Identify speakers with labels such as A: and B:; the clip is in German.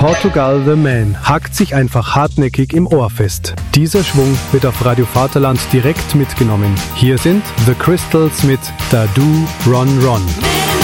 A: Portugal the Man hakt sich einfach hartnäckig im Ohr fest. Dieser Schwung wird auf Radio Vaterland direkt mitgenommen. Hier sind The Crystals mit Da Du Ron Ron.